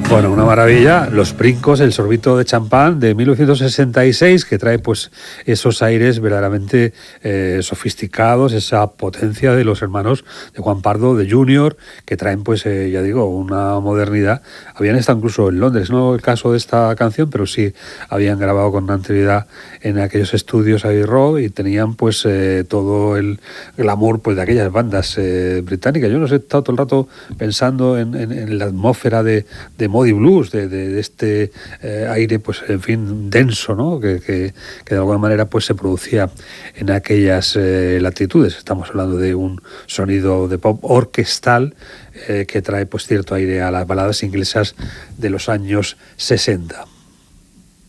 Bueno, una maravilla. Los Brincos, el sorbito de champán de 1966, que trae pues esos aires verdaderamente sofisticados, esa potencia de los hermanos de Juan Pardo, de Junior, que traen pues, ya digo, una modernidad. Habían estado incluso en Londres, no el caso de esta canción, pero sí habían grabado con anterioridad en aquellos estudios Abbey Road y tenían pues todo el glamour pues de aquellas bandas británicas. Yo no sé, he estado todo el rato pensando en la atmósfera de Moody Blues, de este aire, pues en fin, denso, ¿no? Que de alguna manera pues se producía en aquellas latitudes. Estamos hablando de un sonido de pop orquestal que trae pues cierto aire a las baladas inglesas de los años 60.